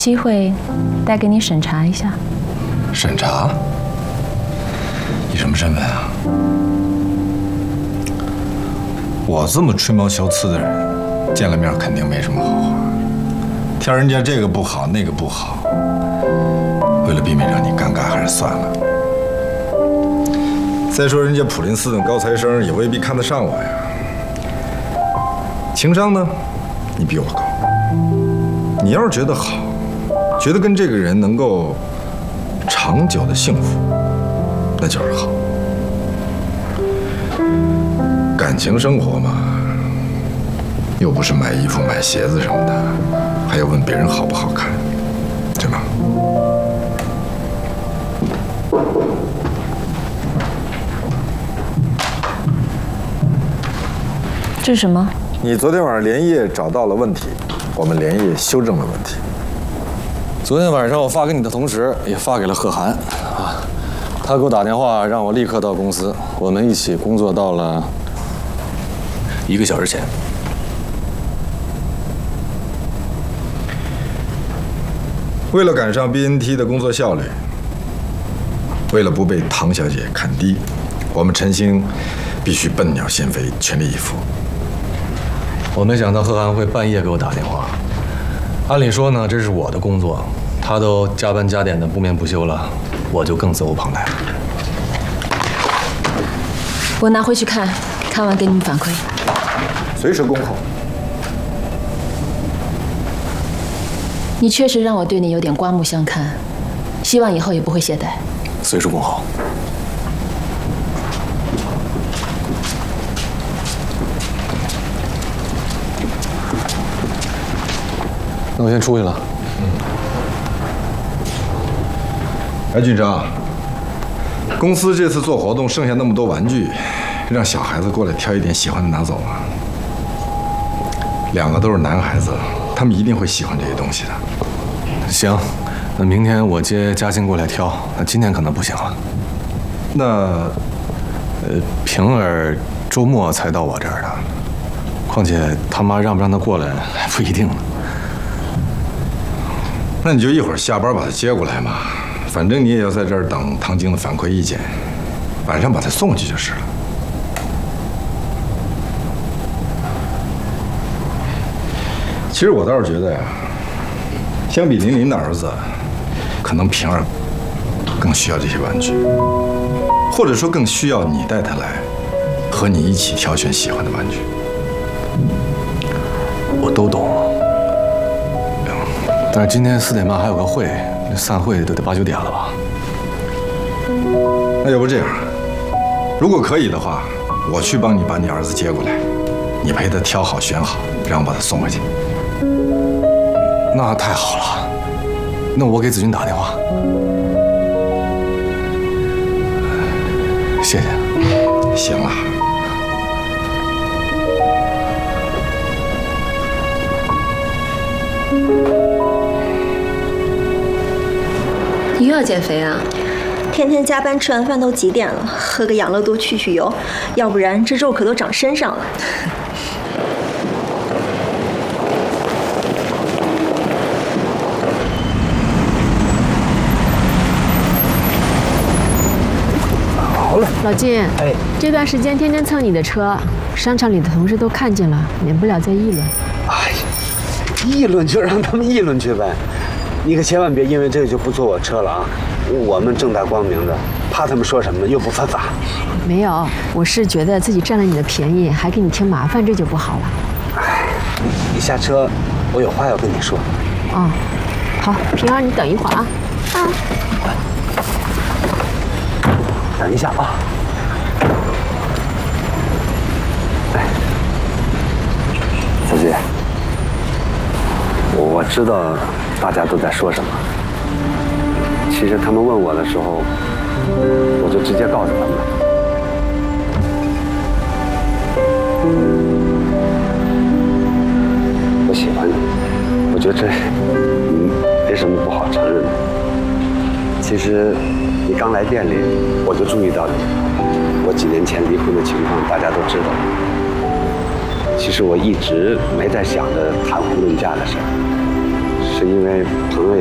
机会带给你审查一下。 审查？你什么身份啊？我这么吹毛求疵的人，见了面肯定没什么好话，挑人家这个不好那个不好，为了避免让你尴尬，还是算了。再说人家普林斯顿高材生也未必看得上我呀。情商呢，你比我高。你要是觉得好，觉得跟这个人能够长久的幸福，那就是好。感情生活嘛，又不是买衣服买鞋子什么的，还要问别人好不好看，对吗？ 这是什么？ 你昨天晚上连夜找到了问题，我们连夜修正了问题。 昨天晚上我发给你的同时，也发给了贺涵啊，他给我打电话让我立刻到公司，我们一起工作到了1个小时前。 为了赶上 BNT 的工作效率，为了不被唐小姐看低，我们陈星必须笨鸟先飞，全力以赴。 我没想到贺涵会半夜给我打电话。按理说呢，这是我的工作，他都加班加点的不眠不休了，我就更责无旁贷了。 我拿回去看，看完给你们反馈。 随时恭候。 你确实让我对你有点刮目相看，希望以后也不会懈怠。 随时恭候。那我先出去了。 哎，军长，公司这次做活动剩下那么多玩具，让小孩子过来挑一点喜欢的拿走啊。2个都是男孩子，他们一定会喜欢这些东西的。 行，那明天我接嘉欣过来挑，那今天可能不行了。 那， 平儿周末才到我这儿的，况且他妈让不让他过来还不一定呢。 那你就一会儿下班把他接过来嘛，反正你也要在这儿等唐晶的反馈意见，晚上把他送过去就是了。其实我倒是觉得呀，相比琳琳的儿子，可能平儿更需要这些玩具，或者说更需要你带他来，和你一起挑选喜欢的玩具。 我都懂，但是今天4点半还有个会，散会都得8、9点了吧？ 那要不这样，如果可以的话，我去帮你把你儿子接过来，你陪他挑好选好，然后把他送回去。 那太好了，那我给子君打电话。谢谢。 行了。 你又要减肥啊？ 天天加班，吃完饭都几点了？喝个养乐多去去油，要不然这肉可都长身上了。 老金，这段时间天天蹭你的车，商场里的同事都看见了，免不了在议论。 哎呀，议论就让他们议论去呗，你可千万别因为这个就不坐我车了啊！我们正大光明的，怕他们说什么又不犯法。 没有，我是觉得自己占了你的便宜，还给你添麻烦，这就不好了。 哎，你下车，我有话要跟你说。 哦，好，平儿，你等一会儿啊。啊。 等一下啊！哎，小姐，我知道大家都在说什么。其实他们问我的时候，我就直接告诉他们了。我喜欢你，我觉得这没什么不好承认的。其实你刚来店里，我就注意到你。我几年前离婚的情况大家都知道。其实我一直没在想着谈婚论嫁的事儿， 是因为朋友